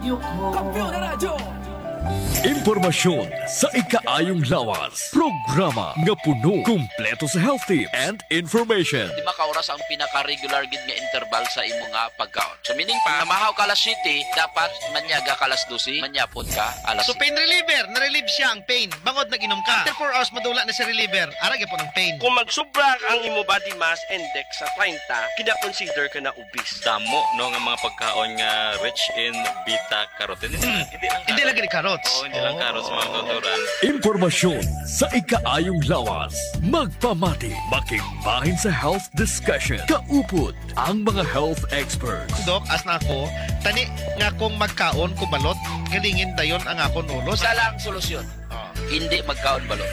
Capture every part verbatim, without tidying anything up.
radyo ko. Kampiyon na radyo! Impormasyon sa ikaayong lawas. Programa nga puno, kumpleto sa health tips and information. Di makaoras ang pinaka-regular gid nga interval sa imo nga pagkaon. So meaning pa, namahaw ka alas siyete, dapat manyaga ka alas dose, manyapon ka alas So pain reliever, na-relieve siya ang pain. Bangod nag-inom ka. After four hours madula na sa reliever, arag po ng pain. Kung magsubra ang imo body mass index sa thirty, kina-consider ka na obese. Damo no nga mga pagkaon nga rich in beta carotene. Hmm. Hindi lang Hindi lang gani carrots. Oo, hindi lang carrots mga kauturan. Impormasyon sa ikaayong lawas. Magpamati, makigbahin sa health discussion. Kaupod ang mga health experts. Dok, as na ako, tani nga kung magkaon ko balot, galingin dayon ang akon ulos. Isa lang solusyon. Hindi magkaon balot.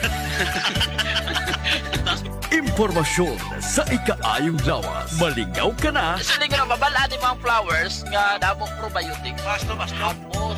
Impormasyon sa ikaayong lawas. Malingaw ka na. Sa linggo na babalaan ni mga flowers nga damong probiotic. Basta, basta. Ano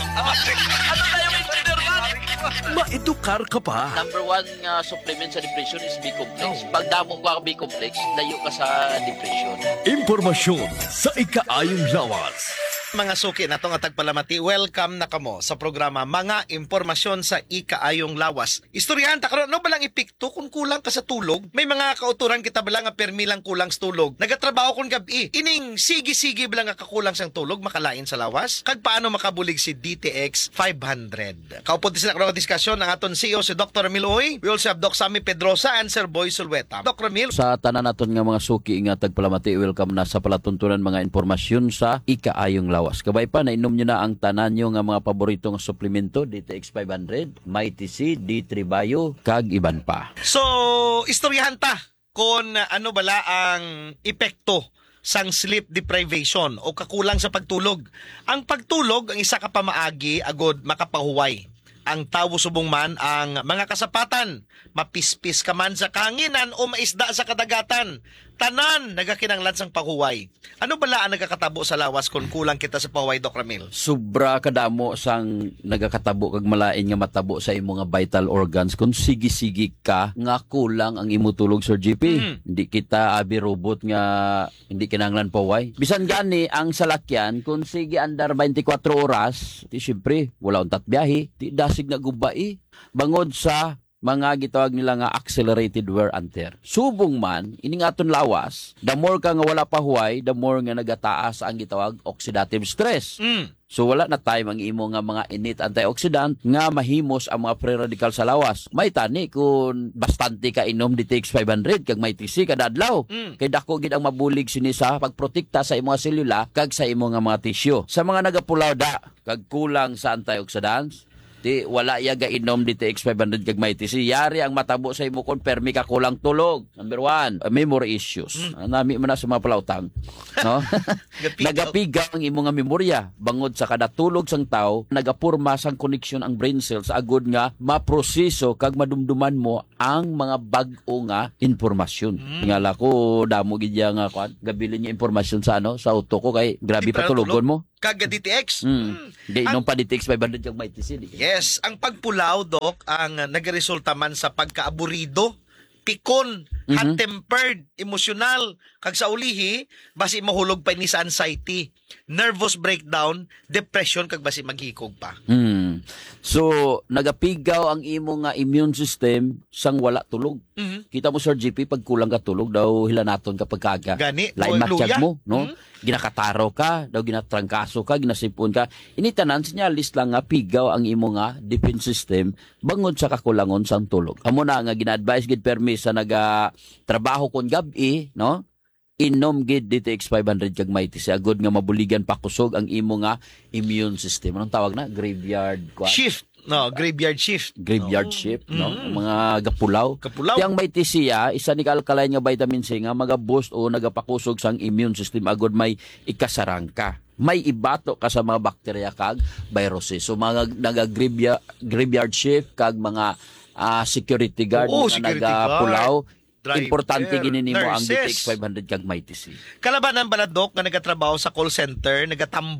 na yung engineer man? Maedukar ka pa. Number one nga supplement sa depression is B-complex. Pag damo ka B-complex, layo ka sa depression. Impormasyon sa ikaayong lawas. Mga suki na nga tagpalamati, welcome na kamo sa programa Mga Impormasyon sa Ikaayong Lawas. Istoryahan ta karon, no balang ipikto kung kulang ka sa tulog? May mga kauturan kita bala nga permi lang kulang sa tulog. Nagatrabaho kon gabi. Ining sige-sige bala nga kakulang sang tulog makalain sa lawas. Kag paano makabulig si D T X five hundred? Kaupod sila karon diskusyon ang aton C E O si Doctor Ramil Uy. We also have Doc Sammy Pedrosa and Sir Boy Sulweta. Doc Ramil. Sa tanan naton nga mga suki nga tagpalamati, welcome na sa palatuntunan mga impormasyon sa Ikaayong Lawas. Kabay pa, nainom nyo na ang tanan nyo nga mga paboritong suplemento, D T X five hundred, Mighty C, D three Bio, kag iban pa. So, istoryahan ta kung ano bala ang epekto sang sleep deprivation o kakulang sa pagtulog. Ang pagtulog, ang isa ka pamaagi, agod makapahuway. Ang tawo subong man ang mga kasapatan, mapispis ka man sa kanginan o maisda sa kadagatan. Tanan, nagakinanglan sang pahuway. Ano bala ang nagakatabo sa lawas kung kulang kita sa pahuway, Doc Ramil? Sobra kadamo sang nagakatabo kag malain nga matabo sa imo nga vital organs kung sige-sige ka nga kulang ang imo tulog, Sir G P. Mm. Hindi kita abi robot nga hindi kinanglan pahuway. Bisan gani ang salakyan kung sige andar twenty-four oras, di syempre wala untat biyahe, di dasig na gubai. Bangod sa mga gitawag nila nga accelerated wear and tear. Subong man, ining aton lawas, the more ka nga wala pa huway, the more nga nagataas ang gitawag oxidative stress. Mm. So wala na time ang imo nga mga init antioxidant nga mahimos ang mga free radical sa lawas. May tani kung bastante ka inom D T X five hundred kag may T C kada adlaw. Mm. Kay dako gid ang mabulig sini sa pagprotekta sa imo nga selula kag sa imo nga mga tissue. Sa mga nagapulaw da kag kulang sa antioxidants, di wala yaga inom D T X five hundred kag may T C. Yari ang matabo sa imo kon permi ka kulang tulog. Number one, uh, memory issues. Mm. Nami man na sa mga palautang, no? Nagapigaw ang imo nga memorya bangod sa kada tulog sang tao, nagapurma sang connection ang brain cells agud nga maproseso kag madumduman mo ang mga bag-o nga impormasyon. Mm. Tingala ko damo gid nga kwan, gabilin niya impormasyon sa ano, sa auto ko kay grabe pa tulogon mo. Kag D T X. Mm. Di inom pa D T X five hundred kag may T C. Di. Yes, ang pagpulaw, Doc, ang nagresulta man sa pagkaaburido, pikon, mm-hmm. hot-tempered, emosyonal, kag sa ulihi, basi mahulog pa ni sa anxiety, nervous breakdown, depression, kag basi maghikog pa. Mm. So, nagapigaw ang imo nga immune system sang wala tulog. Mm-hmm. Kita mo, Sir G P, pag kulang ka tulog, daw hilanaton kapag kaga. Gani, lain matsyag mo, no? Mm-hmm. Ginakataro ka, daw ginatrangkaso ka, ginasipon ka. Initanan, sinyalis lang nga, pigaw ang imo nga defense system, bangod sa kakulangon sang tulog. Amo na nga, gina-advise gid permi sa naga-trabaho kon gabi, no? Inom gid D T X five hundred kag may T C agud nga mabuligan pakusog ang imo nga immune system. Anong tawag na? Graveyard kwa? Shift. No, graveyard shift. Graveyard oh. shift, no? Mm. Mga gapulaw. Kapulaw. Yang may T C ya, isa ni alkaline nga vitamin C nga maga-boost o nagapakusog sang immune system agud may ikasarang ka. May ibato ka sa mga bakterya kag viruses. So mga naga-graveyard graveyard shift kag mga uh, security guard Oo, nga security nagapulaw. Driver, Importante ginini mo ang D T nurses. X five hundred kag may T C. Kalabanan bala, Doc, nga nagatrabaho sa call center, nagatambok,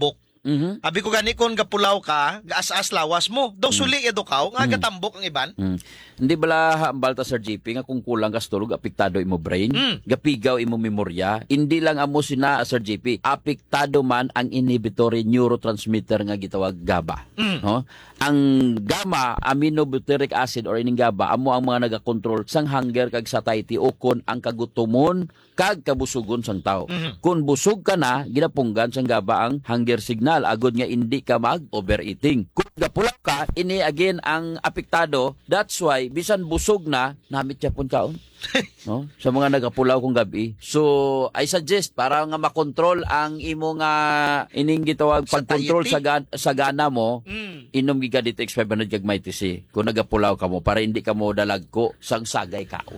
Mhm. Abi ko gani kon gapulaw ka, gaas-as lawas mo. Daw suli edo ka, nga gatambok ang iban. Mm. Hindi bala ang balta Sir J P nga kung kulang ka sa tulog apektado imo brain, Mm. gapigaw imo memorya. Hindi lang amo sina Sir J P, apektado man ang inhibitory neurotransmitter nga gitawag GABA. Mm. No? Ang gamma aminobutyric acid or ining GABA amo ang mga nagakontrol sang hunger kag satiety o kon ang kagutomon kag kabusugon sang tao. Mhm. Kung busog ka na, ginapunggan sang GABA ang hunger signal agod nga hindi ka mag overeating. Kung gapulaw ka, ini again ang apektado. That's why bisan busog na, namit siya pun kaon. No? Sa mga nagapulaw kong gabi. So, I suggest para nga makontrol ang imo nga ining gitawag pag-control sa, gan- sa gana mo, Mm. inom giga dito X five hundred kag may T C. Kung nagapulaw ka mo para hindi ka mo dalagko sang sagay kaon.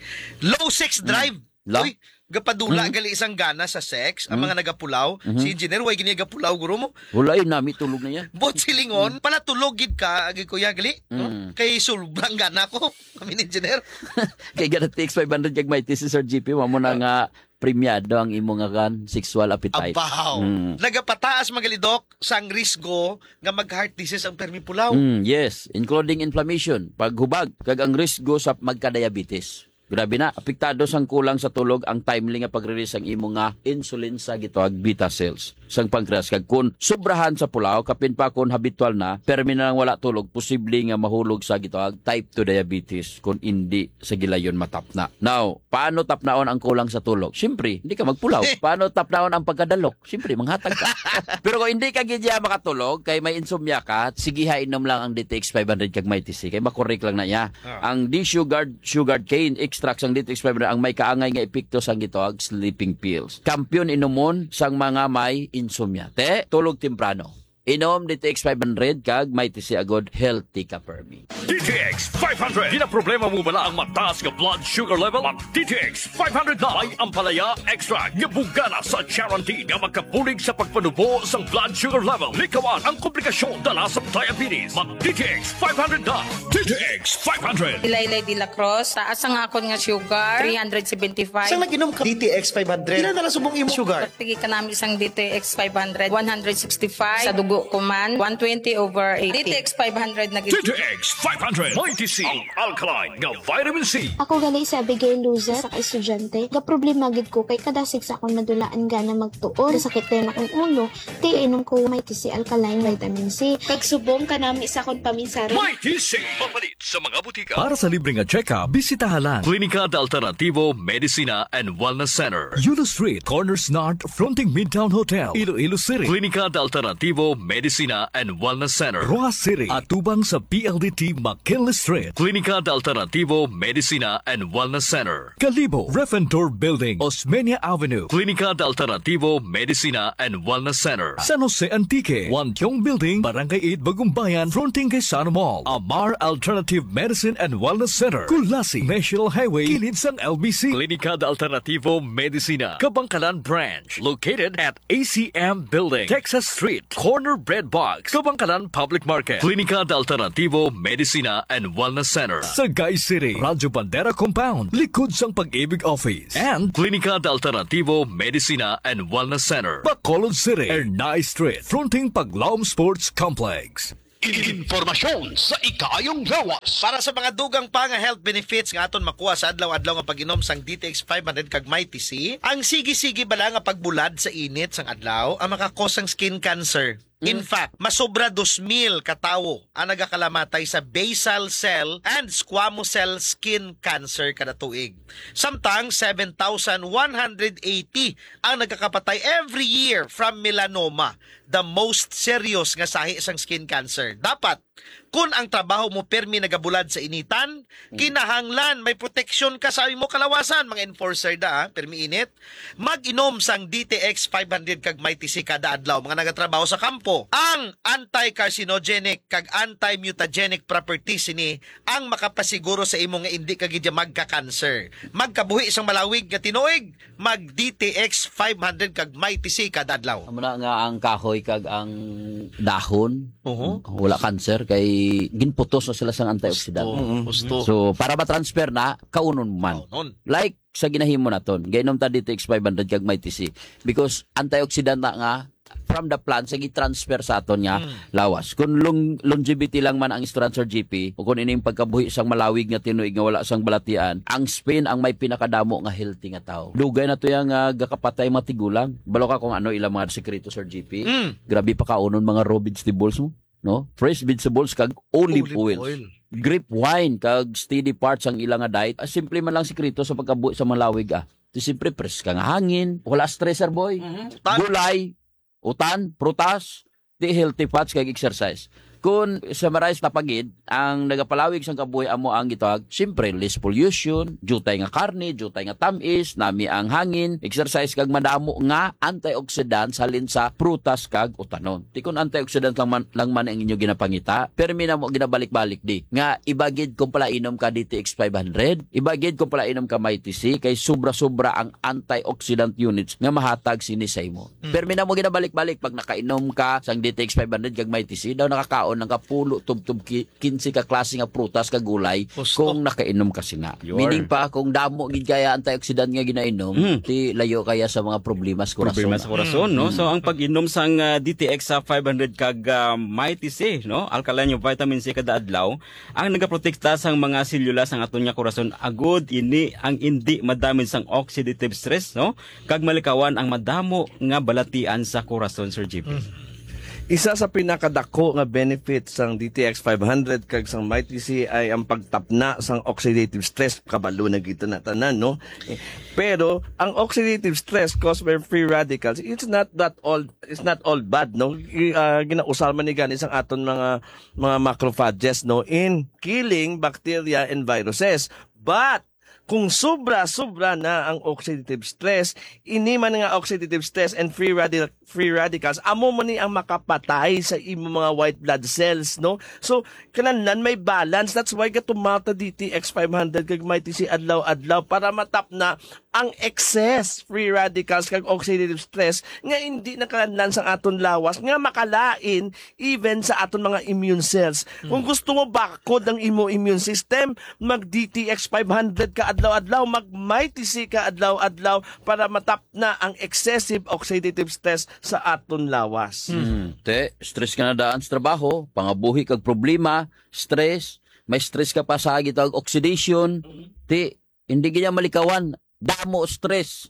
Low sex drive. La? Uy, gapadula Mm. gali isang gana sa sex, ang mga nagapulaw. Si engineer, way gini gapulaw guro mo. Wala yun nami tulog na yan. Bot silingon, pala tulogid ka, agi kuya gali. no? Mm. Kay sulbang gana ko, kami ni engineer. Kay ganat X five hundred kag may T C Sir G P mo na nga premiado ang imo nga kan sexual appetite. Abaw. Mm. Nagapataas magalidok sang risgo nga mag-heart disease ang permi pulaw. Mm, yes, including inflammation, paghubag, kag ang risgo sa magka-diabetes. Grabe na, apektado sang kulang sa tulog ang timely nga pag-release ang imo nga insulin sa gitawag beta cells sang pancreas. Kag kun sobrahan sa pulaw, kapin pa kun habitual na, permi na lang wala tulog, posible nga mahulog sa gitawag type two diabetes kung hindi sa gilayon matapna. Now, paano tapnaon ang kulang sa tulog? Siyempre, hindi ka magpulaw. Paano tapnaon ang pagkadalok? Siyempre, manghatag ka. Pero kung hindi ka gidya makatulog, kay may insomnia ka, sige ha, inom lang ang D T X five hundred kag may T C. Kay makorek lang na niya. Ang D-sugared sugared cane extract sang D T X five hundred ang may kaangay nga epekto sang gitawag sleeping pills. Kampiyon inumon sang mga may insomnia. Te, tulog temprano. Inom D T X five hundred kag may T C agod healthy ka permi. D T X five hundred. Ginaproblema mo ba na ang mataas nga blood sugar level? Mag D T X five hundred na ay ampalaya extract nga bugana sa Charantin nga magkapulig sa pagpanubo sa blood sugar level. Likawan ang komplikasyon dala sa diabetes. Mag D T X five hundred na. D T X five hundred. Ilaylay de la Cruz, taas ang akon nga sugar, three seventy-five. Sang nag-inom ka D T X five hundred. Ilan na lang subong imo sugar? Pagtigi ka namin isang D T X five hundred, one sixty-five. Sa dugo ko man, one twenty over eighty. D T X five hundred na D T X five hundred. May T C ang alkaline nga vitamin C. Ako gali sa Abigail Luza sa estudyante. Ga problema gid ko kay kadasig sa akong nadulaan gana magtuon. Sakit rin akong ulo. Ti inom ko may T C alkaline vitamin C. Kag subong ka nami sa akong paminsari. May T C. Mapalit sa mga butika. Para sa libreng nga check-up, bisitahan lang Klinika de Alternativo Medicina and Wellness Center. Yulo Street, Corners North, fronting Midtown Hotel, Iloilo City, Klinika de Alternativo Medicina and Wellness Center. Rojas City, at tubang sa P L D T McKinley Street, Klinika de Alternativo Medicina and Wellness Center. Kalibo, Refentor Building, Osmeña Avenue, Klinika de Alternativo Medicina and Wellness Center. San Jose Antique, Wantiong Building, Barangay eight, Bagumbayan, fronting kay Sana Mall, Amar Alternative Medicine and Wellness Center, Kulasi, National Highway, kilid sang L B C, Klinika de Alternativo Medicina, Kabangkalan Branch, located at A C M Building, Texas Street, Corner Bread Box, Kabangkalan Public Market. Klinika de Alternativo Medicina and Wellness Center. Sagay City, Radyo Bandera Compound, likod sang Pag-ibig Office, and Klinika de Alternativo Medicina and Wellness Center. Bacolod City, Ernay Street, fronting Paglaom Sports Complex. Informasyon sa ikayong lawas. Para sa mga dugang pa nga health benefits nga aton makuha sa adlaw-adlaw nga pag-inom sang D T X five hundred kag may T C, ang sige-sige bala nga pagbulad sa init sang adlaw ang makakos sang skin cancer. In fact, masobra two mil katawo ang nagakalamatay sa basal cell and squamous cell skin cancer kada tuig. Samtang seven thousand one hundred eighty ang nagkakapatay every year from melanoma, the most serious nga sahi sang skin cancer. Dapat kung ang trabaho mo permi nagabulad sa initan, kinahanglan may protection ka sa imo kalawasan, mga enforcer da, ha? Permi init. Mag-inom sang D T X five hundred kag may T C kada adlaw, mga nagatrabaho sa kampo. Ang anti-carcinogenic kag anti-mutagenic properties ini ang makapasiguro sa imo nga hindi ka gid magka-cancer. Magkabuhi isang malawig nga tinuig, mag D T X five hundred kag may T C kada adlaw. Amo na nga ang kahoy kag ang dahon. Oho. Wala cancer kay ginputos na sila sang antioxidant. Gusto. So para ma-transfer na kaunon mo man. Kaunon. Like sa ginahimo naton, gainom ta D T X five hundred kag may T C because antioxidant na nga from the plant sa gi-transfer sa aton nga Mm. lawas. Kung long, longevity lang man ang isturan sa G P, o kung ining pagkabuhi sang malawig nga tinuig nga wala sang balatian, ang Spain ang may pinakadamo nga healthy nga tao. Dugay na to yang uh, gakapatay matigulang. Balo ka kung ano ilang mga sekreto sa G P. Mm. Grabe pa kaunon mga raw vegetables mo, no? Fresh vegetables kag olive, Olive oil. oil. Grape wine kag steady parts ang ilang nga diet. Ah, simple man lang sekreto sa pagkabuhi sa malawig ah. Di simple press ka nga hangin, wala stressor boy. Utan. Gulay, utan, prutas, di healthy fats kag exercise. Kung summarize na pagid, ang nagapalawig sang kabuhi amo ang gitawag, siyempre less pollution, jutay nga karne, jutay nga tamis, nami ang hangin, exercise kag madamo nga antioxidants halin sa prutas kag utanon. Di kun antioxidant lang man, lang man ang inyo ginapangita, pero mina mo ginabalik-balik di. Nga ibagid kung pala inom ka D T X five hundred, ibagid kung pala inom ka M I T C, kay sobra-sobra ang antioxidant units nga mahatag sinisay mo. Hmm. Pero mina mo ginabalik-balik pag nakainom ka sang D T X five hundred kag M I T C, daw nakakaon ng kapulo tub-tub kinsi ka klase nga prutas kag gulay Gusto. kung nakainom ka sina. Yor. Meaning pa kung damo gid kaya antioxidant nga ginainom, Mm. ti layo kaya sa mga problema sa korason. Problema sa korason, no? So ang pag-inom sang uh, D T X sa five hundred kag uh, M I T C, no? Alkaline yung vitamin C kada adlaw, ang nagaprotekta sang mga selula sang aton nga korason agud ini ang indi madamid sang oxidative stress, no? Kag malikawan ang madamo nga balatian sa korason, Sir G P. Isa sa pinakadako nga benefits sang D T X five hundred kag sang M I T C ay ang pagtapna sang oxidative stress. Kabalo na kita na tanan, no? Eh, Pero ang oxidative stress caused by free radicals, it's not that all it's not all bad, no? I- Uh, ginausal man ni gani sang aton mga mga macrophages, no, in killing bacteria and viruses. But kung sobra-sobra na ang oxidative stress, ini man nga oxidative stress and free radical free radicals, amo man ni ang makapatay sa imo mga white blood cells, no? So kananlan may balance. That's why gatumata D T X five hundred kag M I T C adlaw-adlaw para matap na ang excess free radicals kag oxidative stress nga hindi nakalanlan sa aton lawas nga makalain even sa aton mga immune cells. Kung gusto mo bakod ang imo immune system, mag D T X five hundred ka adlaw-adlaw, mag M I T C ka adlaw-adlaw para matap na ang excessive oxidative stress sa aton lawas. Hmm. Te, stress ka na daan sa trabaho, pangabuhi kag problema, stress, may stress ka pa sa gitawag oxidation. Te, hindi ganyan malikawan. Damo stress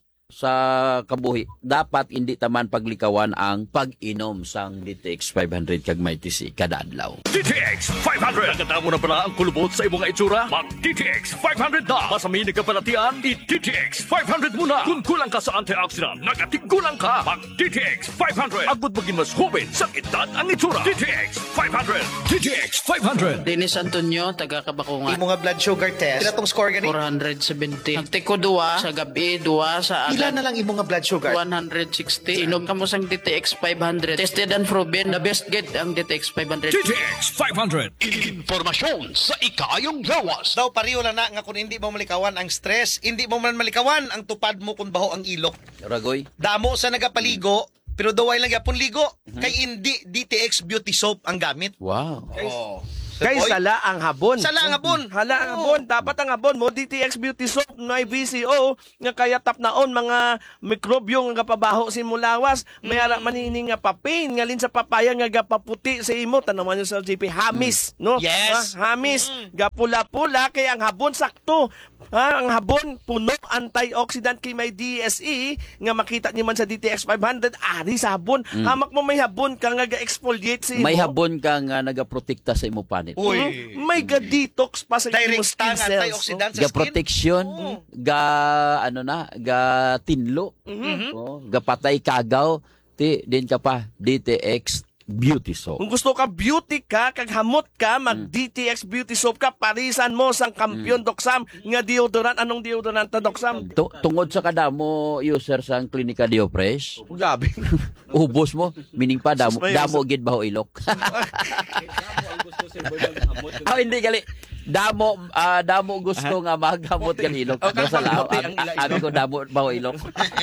sa kabuhi. Dapat hindi taman paglikawan ang pag-inom sang D T X five hundred kag M I T C kada adlaw. D T X five hundred. Nagatamo na pala ang kulubot sa imong itsura? Mag D T X five hundred na. Masamini ka palatian, i-D T X five hundred muna. Kung kulang ka sa antioxidant, nagatigulang ka. Mag D T X five hundred. Agud maging mas hubin sa edad ang itsura. D T X five hundred. D T X five hundred. Dennis Antonio, taga Kabakungan. Imo nga blood sugar test. Pila tong score gani? four seventy. Nagtiko duwa sa gabi, duwa sa Pila agad. na lang imo nga blood sugar? one sixty. Inom ka mo sang D T X five hundred. Tested and proven. The best get ang D T X five hundred. D T X five hundred. Informasyon sa ikayong lawas. Daw pariyo lang na nga kung hindi mo malikawan ang stress, hindi mo man malikawan ang tupad mo kung baho ang ilok. Ragoy, Damo sa nagapaligo, pero daway lang yapon ligo. Kay hindi D T X beauty soap ang gamit. wow. Oh. Kay Oy, sala ang habon. Sala ang habon. Hala ang Oo. habon. Dapat ang habon mo, D T X Beauty Soap, may V C O, nga kaya tap naon mga mikrobyo nga pabaho sa mulawas. May ara manini nga papain, nga lin sa papaya nga gapaputi sa imo. Tanaman nyo sa G P, hamis, no? Yes. Ha, hamis. Gapula-pula, kaya ang habon sakto. Ha, ang habon, puno, antioxidant kay may D S E, nga makita niyo man sa D T X five hundred, ari sa habon. Hamak mo may habon ka nga ga-exfoliate sa imo. May habon ka nga nagaprotekta sa imo panit. Uy. May ga-detox pa sa imo Direct skin tang cells. antioxidant sa Ga skin. protection, Oo. ga ano na, ga tinlo, Mhm. oh, ga patay kagaw, ti din ka pa D T X Beauty Soap. Kung gusto ka beauty ka, kag hamot ka, mag D T X Beauty Soap ka, parisan mo sang kampiyon Doxam, nga deodorant, anong deodorant ta Doxam? Tu- tungod sa kadamo user sang Klinika Diofresh, Gabi. ubos mo, meaning pa damo, Sus, may- damo gid baho ilok. Oh, hindi gali. Damo ah, damo gusto nga magamot kan ilok Okay, sa lao. okay, ang ila- Abi ko damo bawo ilok.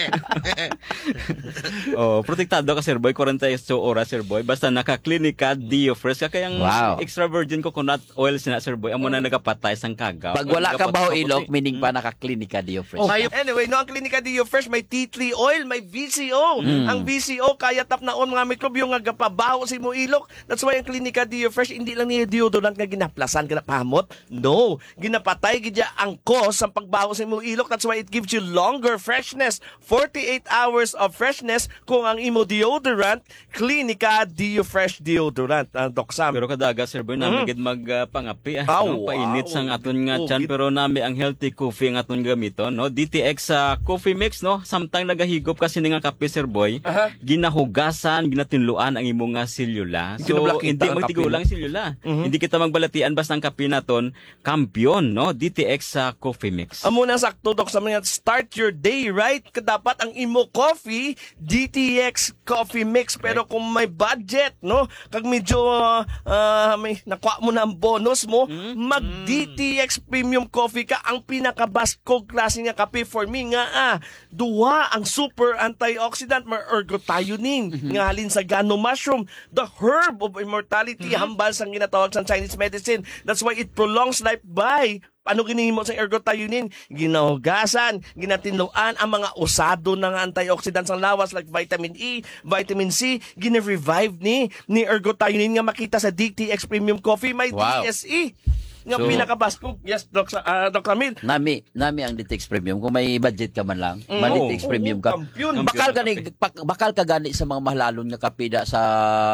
Oh, protektado ka Sir Boy forty-eight oras Sir Boy basta naka-klinika Diofresh ka kayang Wow. extra virgin coconut oil sina Sir Boy amo na nagapatay sang kagaw. Pag wala ka bawo ilok, meaning Mm. pa naka-klinika Diofresh. Oh, anyway, no, ang Klinika Dio Fresh may tea tree oil, may V C O. Ang V C O kaya tap naon mga mikrobyo nga gapabaho sa imo ilok. That's why ang Klinika Dio Fresh hindi lang niya deodorant nga ginaplasan kana pahamot. No, ginapatay gid ang cause ang pagbaho sa imo ilok. That's why it gives you longer freshness, forty-eight hours of freshness kung ang imo deodorant Klinika Dio Fresh deodorant. Uh, Doc Sam. Pero kadaga Sir Boy nami gid magpangapi ah, Ah, no? painit wow. sang aton nga Oh, tiyan gid- pero nami ang healthy coffee ang aton gamiton no D T X sa coffee mix no samtang nagahigop kasi ni nga kape Sir Boy Aha. ginahugasan ginatinluan ang imong nga selula so Ginablakita hindi ang magtigulang kape, selula hindi kita magbalatian basta ang kape naton kampiyon no D T X sa coffee mix. Amo na sakto Doc sa mga start your day right dapat ang imo coffee D T X coffee mix pero kung may budget no kag medyo uh, uh, may nakuha mo na ang bonus mo mag D T X premium coffee ka ang pinakabaskog klase nga kape for me nga ah duha ang super antioxidant may ergothioneine nga halin sa gano mushroom the herb of immortality hambal sang ginatawag sa Chinese medicine that's why it prolongs life by ano ginihimo sa ergothioneine? Ginahugasan, ginatinluan ang mga usado ng antioxidants ang lawas like vitamin E, vitamin C, gina-revive ni ni ergothioneine nga makita sa D T X Premium Coffee may Wow. D S E. Nga So- pinakabaskog. Yes, Doc, sa- ah, Doc Camille. Nami, nami ang D T X Premium kung may budget ka man lang. Mm. D T X Premium ka. Kampiyon. Bakal ka ni pak- bakal ka gani sa mga mahalalon nga kapida sa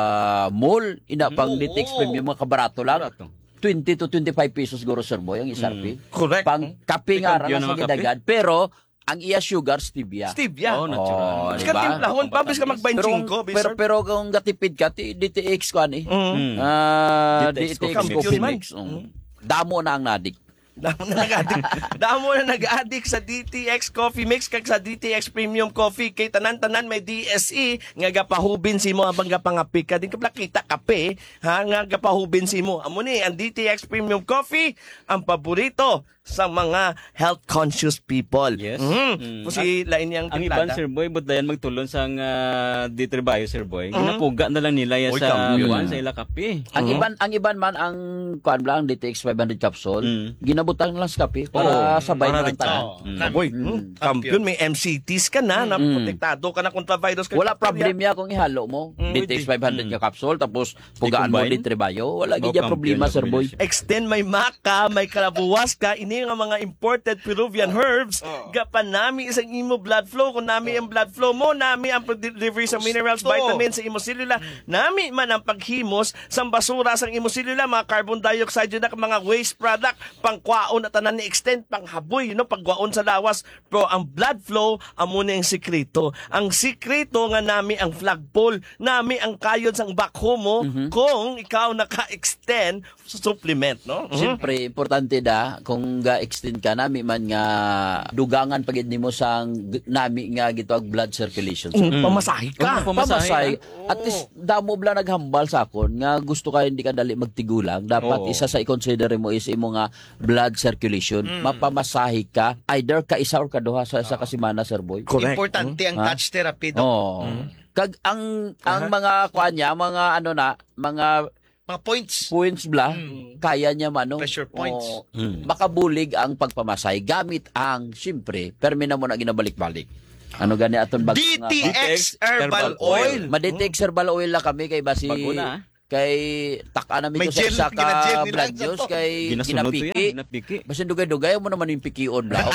mall ina pang D T X Premium mga kabarato lang. twenty to twenty-five pesos guro Sir Boy ang isarpi. Correct. Pang kape nga ra Yun sa ang mga kape. gidagad pero ang iya sugar stevia. Stevia. Oh, natural. Oh, Ska diba? timplahon pa bis ka mag Pero, ko, pero, pero kung gatipid ka, ti- D T X ko ani. Mm. Ah, D T X D T X coffee coffee mix. mix. Mm. Damo na ang nadik. Damo na nag-addict. Damo na nag-addict sa D T X Coffee Mix kag sa D T X Premium Coffee kay tanan-tanan may D S E nga gapahubin si mo abang gapangapi ka din kapla kita kape ha nga gapahubin si mo. Amo ni ang D T X Premium Coffee ang paborito sa mga health conscious people. Yes. Mhm. Mm. Kasi lain yang Ang iban Sir Boy but dayan magtulon sang uh, D three Bio Sir Boy. Ginapuga na lang nila ya Oy, sa kampiyon. kuwan sa ila kape. Ang iban ang iban man ang kuan lang D T X five hundred capsule, Mm. ginabutang lang sa kape para Oo, sabay para lang rin tanan. siya. Mm. Boy, mm. kampiyon may M C Ts ka na, na protektado ka na kontra virus ka. Wala problema kung ihalo mo Mm, D T X five hundred ka capsule tapos pugaan mo I-combine? D three Bio, wala Oh, gid kampiyon problema na Sir Boy. combination. Extend may maka, may kalabuwas ka, ini nga mga imported Peruvian herbs, gapan nami isang imo blood flow, kung nami ang blood flow mo, nami ang delivery sa minerals, vitamins sa imo selula, nami man ang paghimos sa basura sa imo selula, mga carbon dioxide yun na mga waste product, pangkwaon at tanan ni extend, panghaboy, you know, pagwaon sa lawas, pero ang blood flow, amo na yung sikreto. Ang sikreto nga nami ang flagpole, nami ang kayod sang backhoe mo, kung ikaw naka-extend sa supplement, no? Mhm. Siyempre, importante da kung ga-extend ka nami man nga dugangan pagid nimo sang g- nami nga gitawag blood circulation. So, Mm. Pamasahe ka. Oh, pamasahe. Pamasay. At least damo bla naghambal sa akon nga gusto ka hindi ka dali magtigulang. Dapat Oo. isa sa i-consider mo is imo nga blood circulation. Mapamasahe ka either ka isa or kaduha sa isa ka semana Sir Boy. Correct. Importante ang Ha? touch therapy. Doc. Oh. Kag ang ang mga kuan niya, mga ano na, mga Mga points. points bla, kaya niya man no. Pressure points. Oh, makabulig ang pagpamasay gamit ang siyempre, permi na mo na ginabalik-balik. Ano gani aton bag D T X Herbal Herbal Oil. Madetect herbal oil lang kami kay basi Bago na, ah. kay taka namin May ko sa gel, isa ka ginagel nila blood sa juice to. kay Ginasunod to ginapiki. yan, ginapiki. Basta dugay-dugay mo naman yung pikion bla.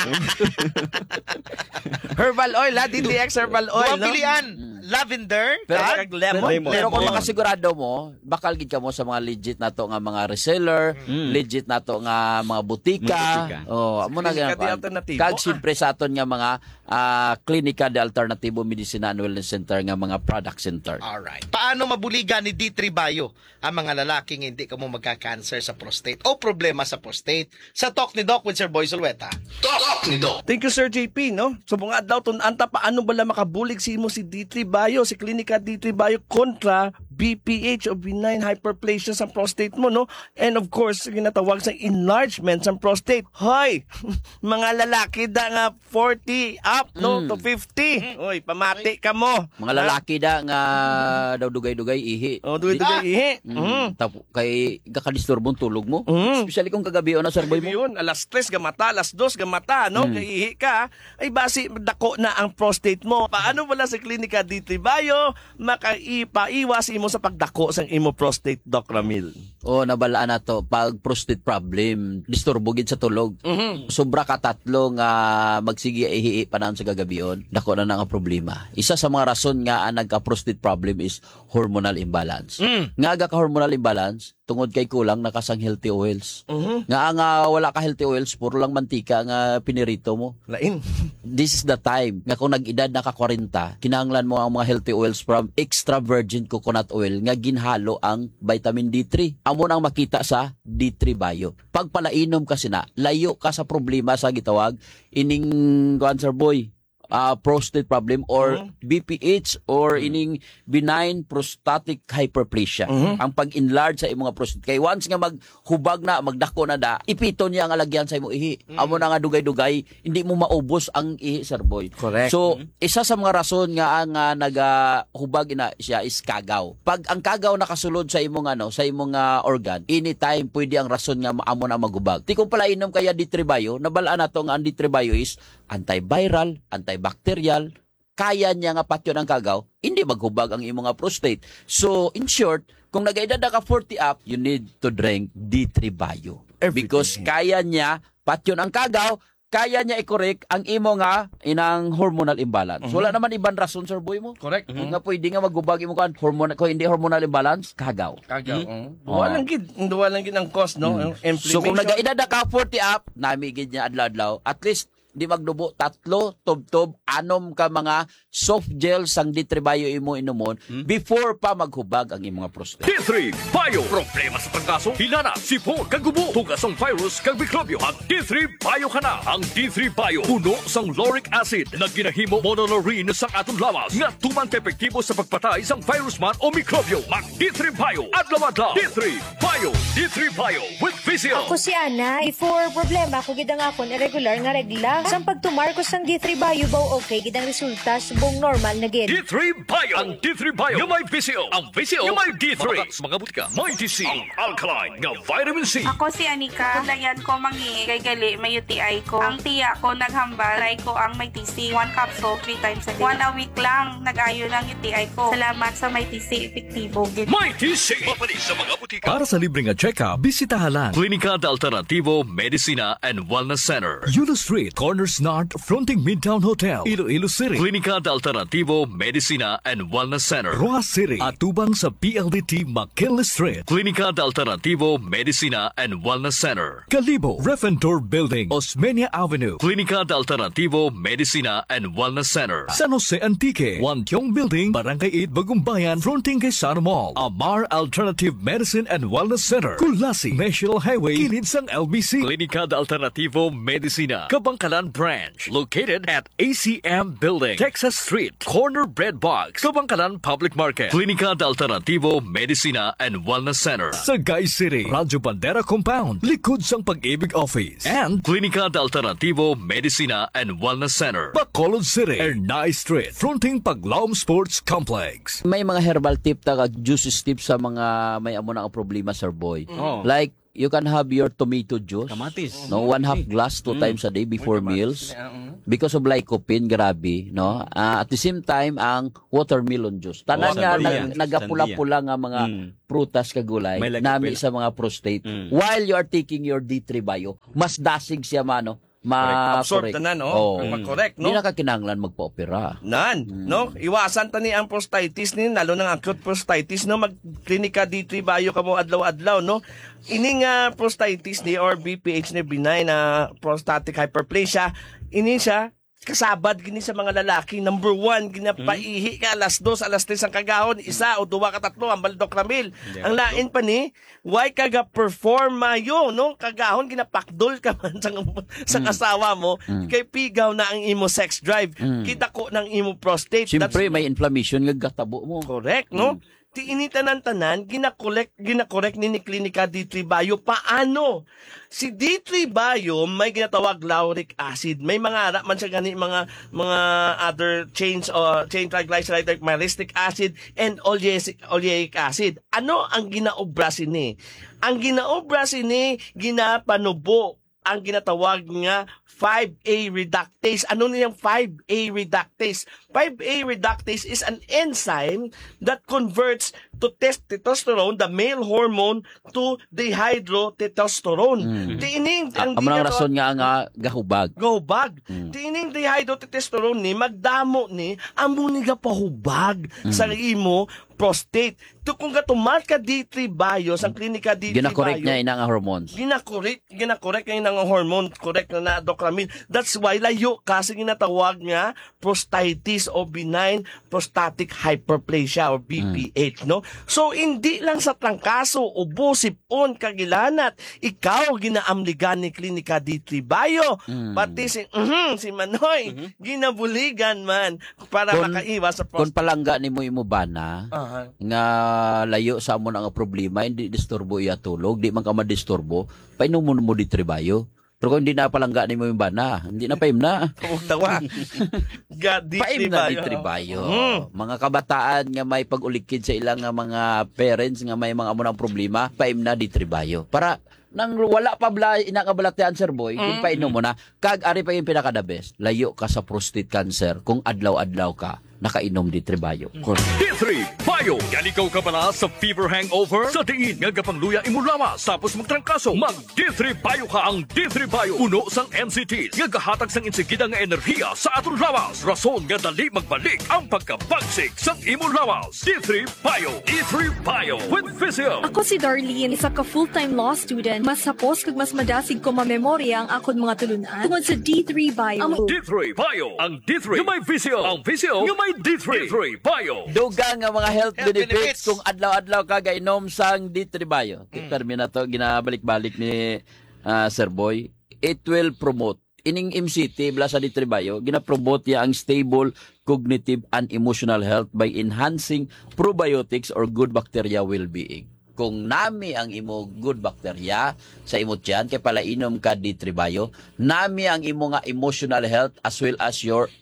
Herbal oil, ha? D T X herbal oil, Duwang no? pilihan. Lavender. Pero, kag lemon. pero, pero kung Lemon. makasigurado mo, bakal gid ka mo sa mga legit na to nga mga reseller, legit na to nga mga butika. Mga butika. Oh, amo na Klinika ganyan. de Alternativo. Kag siyempre sa aton nga mga ah, Klinika de Alternativo Medicina and Wellness Center nga mga product center. Alright. Paano mabuligan ni D three Bio kaayo ang mga lalaki nga hindi ka mo magka-cancer sa prostate o problema sa prostate. Sa Talk ni Doc with Sir Boy Zulweta. Talk ni Doc. Thank you, Sir J P, no? So, mga adlaw, anta paano bala makabulig si mo si D three Bio, si Klinika D three Bio kontra B P H o benign hyperplasia sa prostate mo, no? And of course, ginatawag sa enlargement sa prostate. Hoy, mga lalaki da nga forty up, no? Mm. To fifty. Hoy, pamati ka mo. Mga lalaki da nga daw dugay-dugay ihi. Oh, dugay-dugay ihi. Mm. Mm. Tapo, kay gakadisturbong tulog mo. Mm. Especially kung kagabi o na Sir Boy mo. Yun, alas tres gamata, alas dos gamata, no? Mm. Kay ihi ka, ay basi dako na ang prostate mo. Paano wala sa Klinika D three Bio makaipa-iwas imo sa pagdako sa imo prostate, Doc Ramil? O nabalaan na to pag prostate problem, disturbo gid sa tulog. Mhm. Sobra ka tatlo nga magsige ihi panahon sa gagabion, dako na na nga problema. Isa sa mga rason nga ang nagka-prostate problem is hormonal imbalance. Mm. Nga aga ka hormonal imbalance, tungod kay kulang nakasang healthy oils. Mhm. Nga nga wala ka healthy oils, puro lang mantika nga pinirito mo. Lain. This is the time nga kung nag-edad na ka forty, kinahanglan mo ang mga healthy oils from extra virgin coconut oil nga ginhalo ang vitamin D three. Amo nang makita sa D three Bio. Pag palainom kasi na, layo ka sa problema sa gitawag ining cancer boy. Uh, prostate problem or Mhm. B P H or ining benign prostatic hyperplasia. Mhm. Ang pag-enlarge sa imong prostate. Kay once nga maghubag na, magdako na da, ipito niya ang alagyan sa imong ihi. Amo na nga dugay-dugay, hindi mo maubos ang ihi, Sir Boy. Correct. So, isa sa mga rason nga ang uh, nagahubag ina siya is kagaw. Pag ang kagaw nakasulod sa imong ano, sa imong uh, organ, anytime pwede ang rason nga amo na maghubag. Ti kung pala inom kaya D three Bio, nabalaan na to nga ang D three Bio is antiviral, antibacterial, kaya niya nga patyon ang kagaw, hindi maghubag ang imong nga prostate. So, in short, kung nag-edad na ka forty up, you need to drink D three Bio. Everything. Because kaya niya patyon ang kagaw, kaya niya i-correct ang imo nga inang hormonal imbalance. Mhm. Wala naman ibang rason, Sir Boy mo. Correct. Nga pwede nga maghubag imo kan hormone ko hindi hormonal imbalance, kagaw. Kagaw. Mhm. Duwa Oh. lang gid, duwa lang gid ang cause, no? Ang inflammation. So kung nag-edad na ka forty up, nami gid niya adlaw-adlaw, at least di magdubo tatlo tob-tob anom ka mga soft gel sang D three Bio imo inumon before pa maghubag ang imong prostate. D three Bio. Problema sa pagkaso, hinana, sipon, kagubo, tugas ang virus, kag mikrobyo. Ang D three Bio ka na. Ang D three Bio, puno sang lauric acid na ginahimo monolaurin sa atong lawas nga tumang epektibo sa pagpatay sang virus man o mikrobyo. Mag D three Bio. Adlaw-adlaw. D three Bio. D three Bio with Vizio. Ako si Ana, before problema ko gidang akon irregular nga regla. Sang pagtumar ko sang D three Bio baw okay gidang resulta subong normal na gid. D three Bio. Ang D three Bio. Yung may Vizio. Ang Vizio. Yung may D three. Mga, mga butika. May D C. Ang alkaline nga vitamin C. Ako si Anika. Layan ko mangi kay gali may U T I ko. Ang tiya ko naghambal. Try ko ang may T C. One capsule, three times a day. One a week lang. Nag-ayo ng U T I ko. Salamat sa may T C. Epektibo gid. May T C. Mapali sa mga butika. Para sa libreng check-up, bisitahan lang Klinika de Alternativo Medicina and Wellness Center. Yulo Street, Corners North, fronting Midtown Hotel, Iloilo City. Klinika de Alternativo Medicina and Wellness Center. Roa City, atubang sa P L D T McKinley Street. Klinika de Alternativo Medicina and Wellness Center. Kalibo, Refentor Building, Osmeña Avenue. Klinika de Alternativo Medicina and Wellness Center. San Jose Antique, Wantiong Building, Barangay eight, Bagumbayan, fronting kay Sano Mall. Amar Alternative Medicine and Wellness Center. Kulasi, National Highway, kilid sang L B C. Klinika de Alternativo Medicina, Kabangkalan Branch, located at A C M Building, Texas Street, Corner Bread Box, Kabangkalan Public Market. Klinika de Alternativo Medicina and Wellness Center. Sagay City, Radyo Bandera Compound, likod sang Pag-ibig Office. And Klinika de Alternativo Medicina and Wellness Center. Bacolod City, Ernai Street, fronting Paglaom Sports Complex. May mga herbal tip ta kag juices tip sa mga may amo na nga problema, Sir Boy. Oh. Like you can have your tomato juice. Kamatis. No, one half glass two Mm. times a day before meals. Because of lycopene, grabe, no? Ah, at the same time, ang watermelon juice. Tanan Oh, nga sandia. nag, nagapula-pula nga mga Mm. prutas kagulay May lycopene. nami sa mga prostate. Mm. While you are taking your D three Bio, mas dasig siya mano. Ma Absorb correct. tanan, no? Oh. Ang mag-correct, no? Di na kakinahanglan magpa-opera. Nan, no? Iwasan tani ang prostatitis ni lalo ng acute prostatitis, no? Mag-klinika D three Bio ka mo adlaw-adlaw, no? Ining uh, prostatitis ni or B P H ni benign na prostatic hyperplasia, ini siya kasabad gini sa mga lalaki. Number one, ginapaihi ka alas dos, alas tres ang kagahon, isa o duwa ka tatlo ang baldok ramil. Yeah. Ang lain pa ni, why kaga perform mayo, no? Kagahon ginapakdol ka man sa, sa Mm. asawa mo, Mm. kay pigaw na ang imo sex drive. Mm. Kita ko ng imo prostate. Siyempre, That's- may inflammation nga gatabo mo. Correct, no? Ti initanan-tanan, ginakorek, ginakorek ni ni Klinika D three Bio. Paano? Si D three Bio may ginatawag lauric acid. May mga ara man siya gani mga mga other chains or chain triglyceride like myristic acid and oleic, oleic acid. Ano ang ginaobra sini? Ang ginaobra sini ginapanubo ang ginatawag nga five A reductase. Ano niyang five A reductase? five A reductase is an enzyme that converts to testosterone, the male hormone, to dihydrotestosterone. Mm. Tiining Ang mga rason nga nga gahubag. Gahubag. Mm. Tiining dihydrotestosterone ni magdamo ni amo ni gapahubag Mm. sa imo prostate. To kung gatumat ka D three Bio sa klinika D three Ginakorek Bio, niya ina nga hormones. ginakorek, ginakorek ngayon ng hormone, correct na na docramine. That's why layo kasi ginatawag nga prostatitis o benign prostatic hyperplasia or B P H, no? So, hindi lang sa trangkaso o busipon kagilanat, ikaw ginaamligan ni Klinika D three Bio. Mm. Pati si, mhm, si Manoy, ginabuligan man para Kung- makaiwas sa Kung prostate. palangga ni mo imo bana, Aha. nga layo sa mo nga problema, hindi disturbo iya tulog, di man ka madisturbo, painom mo mo di tribayo. Pero kung hindi na palangga ni mo yung bana, hindi na paim na. Tawa. God, D Paim three na Bio. di tribayo. Mhm. Mga kabataan nga may pag-ulikid sa ilang nga mga parents nga may mga amo ng problema, paim na di tribayo. Para nang wala pa bla inakabalatian sir boy, kung Mm. painom mo na, kag ari pa yung pinaka the best. Layo ka sa prostate cancer kung adlaw-adlaw ka nakainom di tribayo. D three Bio. Galikaw ka pala sa fever hangover? Sa diin nga gapangluya imo lawas tapos magtrangkaso. Mag D three Bio ka ang D three Bio. Puno sang N C T nga gahatag sang insigida nga enerhiya sa atong lawas. Rason nga dali magbalik ang pagkabagsik sang imo lawas. D three Bio. D three Bio with Physio. Ako si Darlene, isa ka full-time law student. Mas sapos kag mas madasig ko mamemorya ang akon mga tulunan tungod sa D three Bio. Ang D three Bio. Ang D three nga may Physio. Ang Physio nga may D three. D three Bio. Dugang nga mga health, Health benefits, benefits. kung adlaw-adlaw ka gainom sang D three Bio. Mm. Termi na to, ginabalik-balik ni ah, Sir Boy. It will promote. Ining M C T, bla sa D three Bio, ginapromote ya ang stable cognitive and emotional health by enhancing probiotics or good bacteria well-being. Kung nami ang imo good bacteria sa imo tiyan, kay pala inom ka D three Bio, nami ang imo nga emotional health as well as your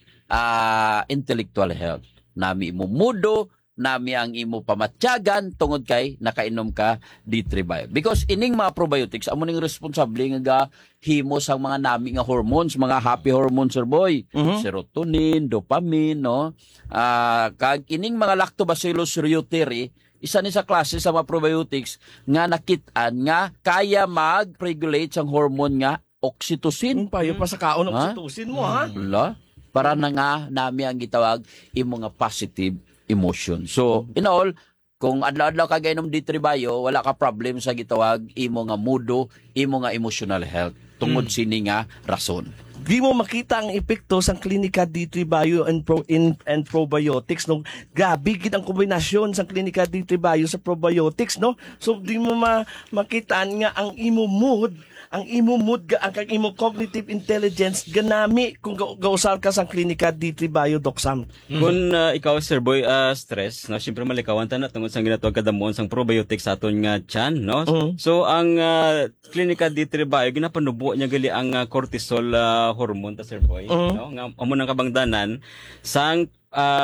uh, intellectual health. Nami imo mudo, nami ang imo pamatyagan tungod kay nakainom ka D three Bio. Because ining mga probiotics amo ning responsable nga himo sa mga nami nga hormones, mga happy hormones sir boy. Mhm. Serotonin, dopamine, no? Ah, kag ining mga lactobacillus reuteri, isa ni sa klase sa mga probiotics nga nakit-an nga kaya mag-regulate sang hormone nga oxytocin. Payo pa sa kaon Ha? oxytocin mo, ha? Wala. Para na nga nami ang gitawag imo nga positive emotion. So, in all, kung adlaw-adlaw ka gainom D three Bio, wala ka problem sa gitawag imo nga mudo, imo nga emotional health tungod sini nga rason. Di mo makita ang epekto sa klinika D three Bio and pro in and probiotics, no? Grabe gid ang kombinasyon sa klinika D three Bio sa probiotics, no? So di mo ma makita nga ang imo mood, ang imo mood ga ang kag imo cognitive intelligence ganami kung ga- gausar ka sa klinika D three Bio, Doc Sam. Kung uh, ikaw sir boy uh, stress, no, syempre malikawan ta na tungod sa ginatawag kadamon sang probiotics sa aton nga tiyan, no. Mhm. So ang uh, Klinika D three Bio ginapanubo niya gali ang uh, cortisol uh, hormone ta sir boy, Mhm. no. Nga amo nang kabangdanan sang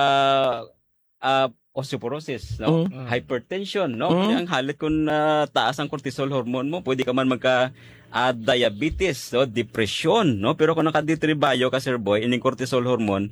uh, uh, osteoporosis, no? Mhm. Hypertension, no? Mhm. Kaya ang halit kung uh, taas ang cortisol hormone mo, pwede ka man magka uh, diabetes, no? Depression, no? Pero kung naka D three Bio ka sir boy, ining cortisol hormone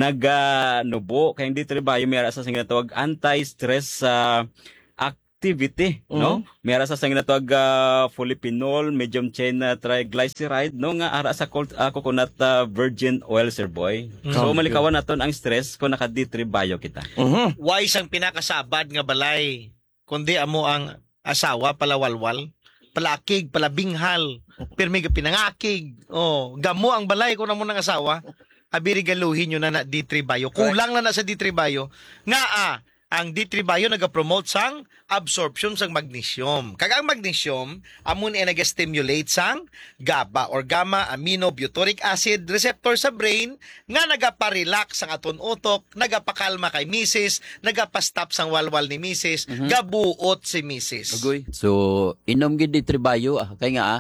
naganubo kay D three Bio may ara sa ginatawag anti-stress uh, activity, no? May ara sa ginatawag uh, polyphenol, medium chain uh, triglyceride, no? Nga ara sa col- uh, coconut uh, virgin oil sir boy. So Okay. malikawan naton ang stress kung naka D three Bio kita. Why sang pinakasabad nga balay kundi amo ang asawa palawalwal, palakig, palabinghal, pirmi ka pinangakig. Oh, gamo ang balay ko na mo ng asawa. abirigaluhin nyo na na D three Bio. Kulang na na sa D three Bio. Nga ah, ang D three Bio nagapromote sang absorption sang magnesium. Kag ang magnesium, amon ay nag-stimulate sang GABA or gamma aminobutyric acid receptor sa brain nga nagapa-relax sang aton utok, nagapakalma kay misis, nagapa-stop sang walwal ni misis, Mhm. gabuot si misis. Agoy. So, inom gid ni Tribayo, ah, kay nga ah,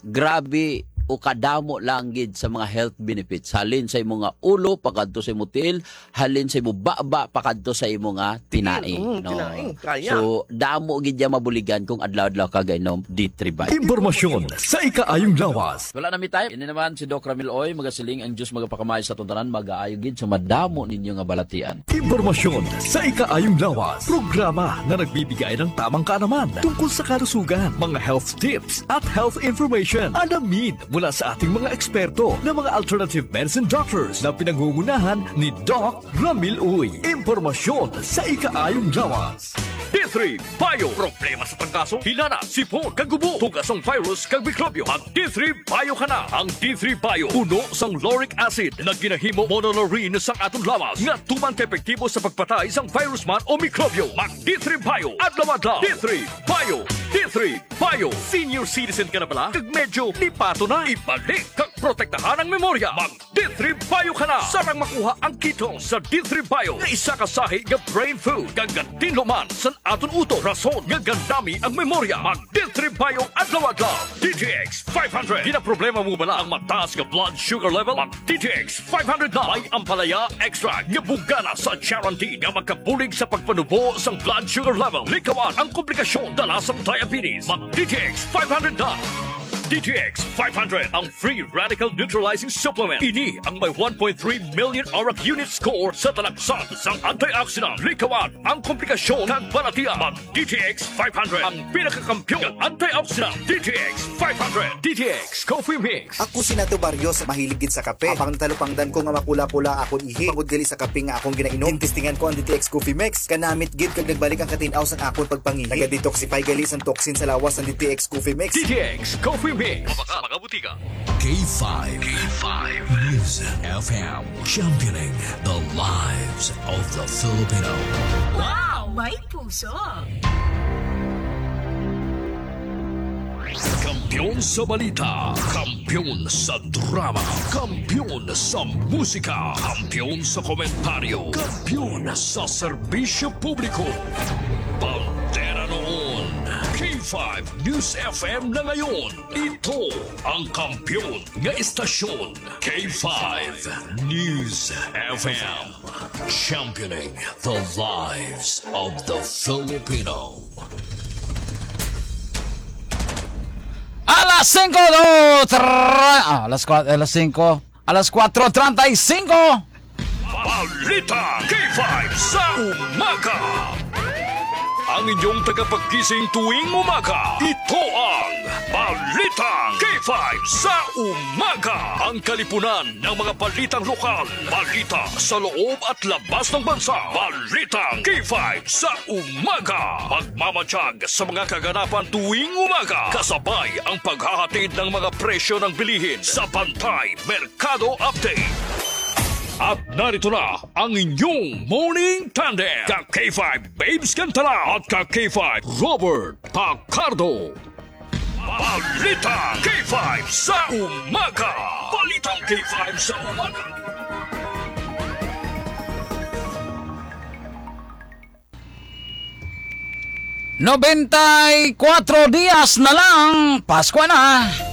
grabe o kadamo lang gid sa mga health benefits. Halin sa imo nga ulo pakadto sa imo tiil, halin sa imo baba pakadto sa imo nga tinai. Mm, no? tinai, kaya. So, damo gid ya mabuligan kung adlaw-adlaw ka gainom D three Bio. Impormasyon sa ikaayong lawas. Wala na mi tayo. Ini naman si Doc Ramil Oy, magasiling ang Diyos magapakamay sa tuntanan, mag-aayo gid sa madamo ninyo nga balatian. Impormasyon sa ikaayong lawas. Programa na nagbibigay ng tamang kaalaman tungkol sa kalusugan, mga health tips at health information. Alamin mula sa ating mga eksperto na mga alternative medicine doctors na pinangungunahan ni Doc Ramil Uy. Impormasyon sa ikaayong lawas. D three Bio. Problema sa tangkaso, hinana, sipon, kagubo, tugas ng virus, kag mikrobyo. Mag D three Bio ka na. Ang D three Bio, puno sang lauric acid na ginahimo monolaurin sang atong lawas nga tuman ka epektibo sa pagpatay sang virus man o mikrobyo. Mag D three Bio. Adlaw-adlaw. D three Bio. D three Bio. Senior citizen ka na pala? Kag medyo lipato na. Ibalik kag protektahan ang memorya. Mag D three Bio ka na. Sarang makuha ang ketone sa D three Bio na isa ka sahi nga brain food. Kag gatinlo man sa aton uto. Rason nga gandami ang memorya. Mag D three Bio adlaw-adlaw. D T X five hundred. Di na problema mo bala ang mataas nga blood sugar level? Mag D T X five hundred na. May ampalaya extra nga bugana sa guarantee nga magkabulig sa pagpanubo sang blood sugar level. Likawan ang komplikasyon dala sa diabetes. Mag D T X five hundred na. D T X five hundred, ang free radical neutralizing supplement. Ini ang may one point three million aura unit score sa talaksan sang antioxidant. Likawan ang komplikasyon ng balatian. Mag D T X five hundred, ang pinakakampyon ng antioxidant. D T X five hundred. D T X Coffee Mix. Ako si Nato Barrios, mahilig gid sa kape. Apang talupangdan ko nga makula-pula akong ihi. Pagod gali sa kape nga akong ginainom. Testingan ko ang D T X Coffee Mix. Kanamit gid kag nagbalik ang katinaw sang akong pagpangihi. Naga-detoxify gali sang toxin sa lawas ng D T X Coffee Mix. D T X Coffee Mix. Mabaka mga butika. K five. K five. News F M. Championing the lives of the Filipino. Wow! May puso! Kampiyon sa balita, kampiyon sa drama, kampiyon sa musika, kampiyon sa komentaryo, kampiyon sa serbisyo publiko. Pantera noon, K five News F M na ngayon. Ito ang kampiyon nga istasyon. K five News F M. Championing the lives of the Filipino. Alas cinco, no, tra- ah, alas cuatro, alas cinco, alas cuatro treinta y cinco. Balita K five sa umaga. Ang inyong tagapagkising tuwing umaga. Ito ang Balitang K five sa umaga. Ang kalipunan ng mga balitang lokal. Balita sa loob at labas ng bansa. Balitang K five sa umaga. Magmamatsyag sa mga kaganapan tuwing umaga. Kasabay ang paghahatid ng mga presyo ng bilihin sa Pantay Merkado Update. At narito na ang inyong morning tandem. Ka K five Babes Cantala at ka K five Robert Pacardo. Balita K five sa umaga. Balitang K five sa umaga. noventa y cuatro días na lang, Pasko na.